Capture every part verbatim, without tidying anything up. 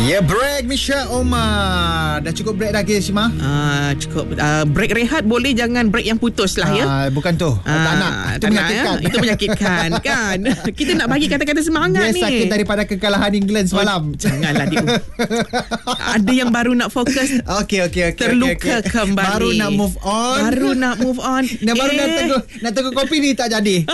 Ya, yeah, break Misha Omar. Dah cukup break dah ke Shima? Uh, cukup uh, break rehat boleh, jangan break yang putus lah ya. Uh, bukan tu. Uh, tak nak. Itu tak menyakitkan. Nak, ya? Itu menyakitkan kan. Kita nak bagi kata-kata semangat Dia ni. Dia sakit daripada kekalahan England semalam. Oh, janganlah dia. Ada yang baru nak fokus. Okey okey okey. Terluka okay, okay. kembali. Baru nak move on. Baru nak move on. Nah, baru eh. nak tengok nak tengok kopi ni tak jadi.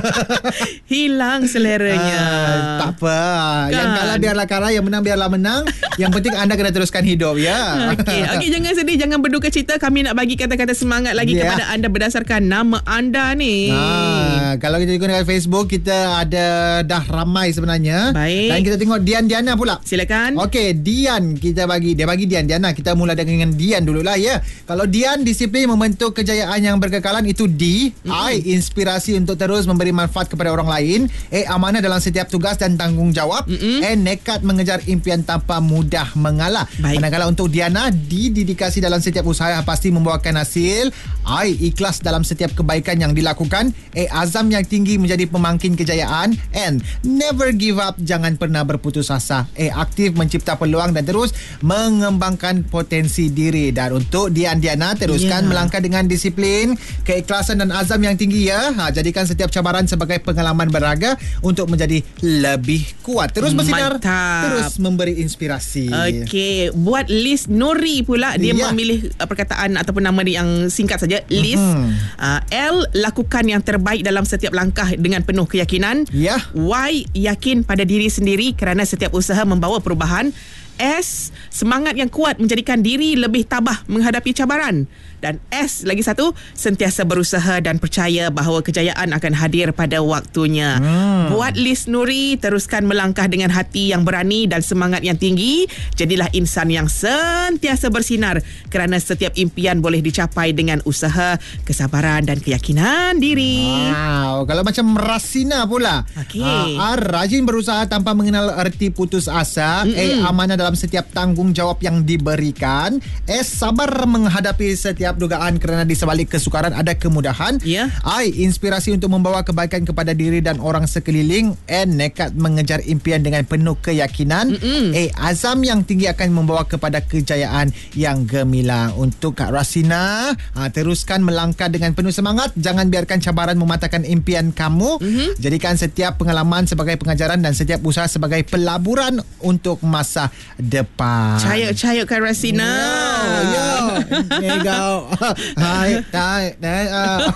Hilang seleranya. Uh, tak apa. Kan? Yang kalah biarlah kalah, yang menang biarlah menang. Yang penting anda kena teruskan hidup ya. Okey, okey, jangan sedih, jangan berduka cita. Kami nak bagi kata-kata semangat lagi yeah. kepada anda berdasarkan nama anda ni. Ha, kalau kita tengok dekat Facebook, kita ada dah ramai sebenarnya. Baik. Dan kita tengok Dian Diana pula. Silakan. Okey, Dian kita bagi dia bagi Dian Diana. Kita mula dengan Dian dululah ya. Kalau Dian, disiplin membentuk kejayaan yang berkekalan, itu D. Mm-hmm. I, inspirasi untuk terus memberi manfaat kepada orang lain. A, amanah dalam setiap tugas dan tanggungjawab. Mm-hmm. N, nekat mengejar impian tanpa mudah mengalah. Baik. Manakala untuk Diana, D, dedikasi dalam setiap usaha pasti membuahkan hasil. I, ikhlas dalam setiap kebaikan yang dilakukan. A, azam yang tinggi menjadi pemangkin kejayaan. N, never give up, jangan pernah berputus asa. A, aktif mencipta peluang dan terus mengembangkan potensi diri. Dan untuk Dian Diana, teruskan yeah. melangkah dengan disiplin, keikhlasan dan azam yang tinggi ya. Ha, jadikan setiap cabaran sebagai pengalaman berharga untuk menjadi lebih kuat. Terus bersinar, mantap. Terus memberi inspirasi. Okey, buat list Nuri pula, dia yeah. memilih uh, perkataan ataupun nama dia yang singkat saja, list. Mm-hmm. Uh, L, lakukan yang terbaik dalam setiap langkah dengan penuh keyakinan. Yeah. Y, yakin pada diri sendiri kerana setiap usaha membawa perubahan. S, semangat yang kuat menjadikan diri lebih tabah menghadapi cabaran. Dan S, lagi satu, sentiasa berusaha dan percaya bahawa kejayaan akan hadir pada waktunya. Hmm. Buat list Nuri, teruskan melangkah dengan hati yang berani dan semangat yang tinggi. Jadilah insan yang sentiasa bersinar kerana setiap impian boleh dicapai dengan usaha, kesabaran dan keyakinan diri. Wow, kalau macam Rasina pula. Okay. Uh, R, rajin berusaha tanpa mengenal erti putus asa. Mm-mm. A, amanah dalam setiap tanggungjawab yang diberikan. S, sabar menghadapi setiap dugaan kerana di sebalik kesukaran ada kemudahan. Yeah. I, inspirasi untuk membawa kebaikan kepada diri dan orang sekeliling. N, nekat mengejar impian dengan penuh keyakinan. Mm-mm. A, azam yang tinggi akan membawa kepada kejayaan yang gemilang. Untuk Kak Rasina, ha, teruskan melangkah dengan penuh semangat. Jangan biarkan cabaran mematahkan impian kamu. Mm-hmm. Jadikan setiap pengalaman sebagai pengajaran dan setiap usaha sebagai pelaburan untuk masa depan. Cayuk-cayuk Kak Rasina. Yo, yo. Mega. Hai, hai, hai.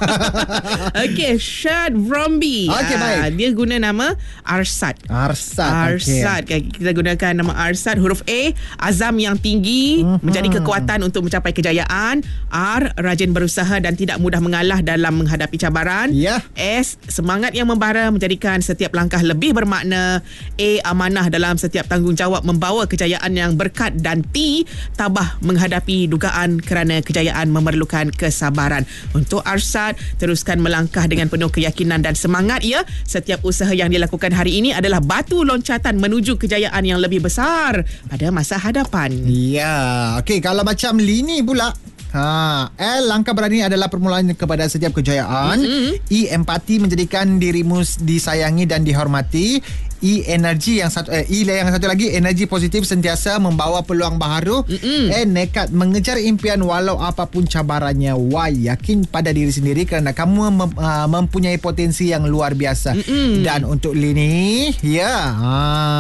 Okey, Shad Rombi. Okey, baik. Uh, dia guna nama Arsad. Arsad. Arsad. Okay. Kita gunakan nama Arsad. Huruf A, azam yang tinggi mm-hmm. menjadi kekuatan untuk mencapai kejayaan. R, rajin berusaha dan tidak mudah mengalah dalam menghadapi cabaran. Yeah. S, semangat yang membara menjadikan setiap langkah lebih bermakna. A, amanah dalam setiap tanggungjawab membawa kejayaan yang berkat. Dan T, tabah menghadapi dugaan kerana kejayaan memerlukan kesabaran. Untuk Arsad, teruskan melangkah dengan penuh keyakinan dan semangat ya. Setiap usaha yang dilakukan hari ini adalah batu loncatan menuju kejayaan yang lebih besar pada masa hadapan. Ya, okey, kalau macam Lini pula. Ha, L, langkah berani adalah permulaan kepada setiap kejayaan. Mm-hmm. E, empati menjadikan dirimu disayangi dan dihormati. E, energi yang satu eh, E yang satu lagi, energi positif sentiasa membawa peluang baharu. Mm-hmm. N, nekat mengejar impian walau apapun cabarannya. Y, yakin pada diri sendiri kerana kamu mem- uh, mempunyai potensi yang luar biasa. Mm-hmm. Dan untuk Lini, ya, ha,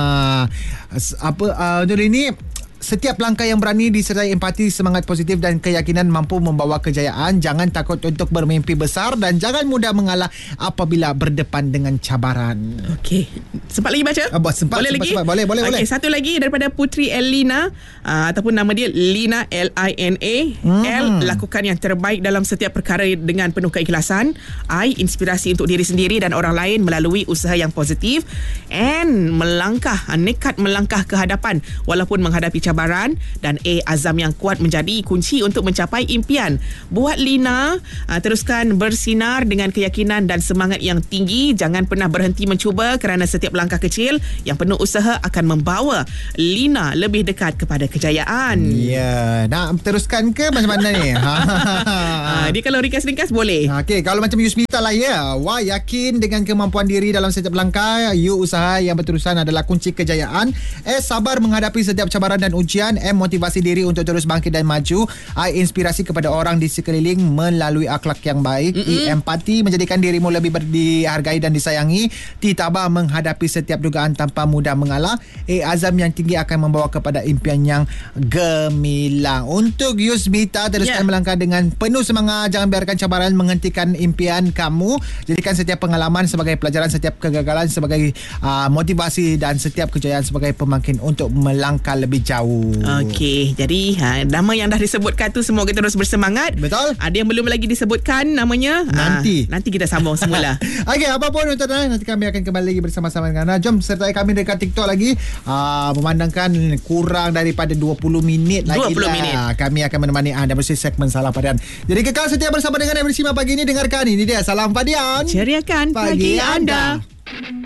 apa uh, untuk Lini, setiap langkah yang berani disertai empati, semangat positif dan keyakinan mampu membawa kejayaan. Jangan takut untuk bermimpi besar dan jangan mudah mengalah apabila berdepan dengan cabaran. Okey, sempat lagi baca? Ah, sempat, boleh sempat, lagi? Sempat. Boleh, boleh, okay, boleh. Satu lagi daripada Putri Elina, uh, ataupun nama dia Lina, L I N A. Hmm. L, lakukan yang terbaik dalam setiap perkara dengan penuh keikhlasan. I, inspirasi untuk diri sendiri dan orang lain melalui usaha yang positif. N, melangkah, nekat melangkah ke hadapan walaupun menghadapi cabaran. cabaran, dan A. azam yang kuat menjadi kunci untuk mencapai impian. Buat Lina, uh, teruskan bersinar dengan keyakinan dan semangat yang tinggi. Jangan pernah berhenti mencuba kerana setiap langkah kecil yang penuh usaha akan membawa Lina lebih dekat kepada kejayaan. Ya, nak teruskan ke macam mana ni? Ha, dia kalau ringkas-ringkas boleh. Okey, kalau macam Yusmita lah ya. Wah, yakin dengan kemampuan diri dalam setiap langkah. You, usaha yang berterusan adalah kunci kejayaan. S, sabar menghadapi setiap cabaran dan ujian. M, motivasi diri untuk terus bangkit dan maju. I, inspirasi kepada orang di sekeliling melalui akhlak yang baik. Mm-mm. E, empati menjadikan dirimu lebih dihargai dan disayangi. T, tabah menghadapi setiap dugaan tanpa mudah mengalah. A, azam yang tinggi akan membawa kepada impian yang gemilang. Untuk Yusmita, teruskan yeah. melangkah dengan penuh semangat. Jangan biarkan cabaran menghentikan impian kamu. Jadikan setiap pengalaman sebagai pelajaran, setiap kegagalan sebagai uh, motivasi dan setiap kejayaan sebagai pemangkin untuk melangkah lebih jauh. Okey, jadi ha, nama yang dah disebutkan tu semoga terus bersemangat. Betul. Ada yang belum lagi disebutkan namanya. Nanti. Ha, nanti kita sambung semula. Okey, apapun untuk nanti kami akan kembali lagi bersama-sama dengan anda. Jom sertai kami dekat TikTok lagi. Uh, memandangkan kurang daripada dua puluh minit lagi dua puluh lah. minit. Kami akan menemani anda bersama segmen Salam Padian. Jadi kekal setia bersama dengan Emery Sima pagi ini. Dengarkan, ini dia Salam Padian. Ceriakan pagi, pagi anda.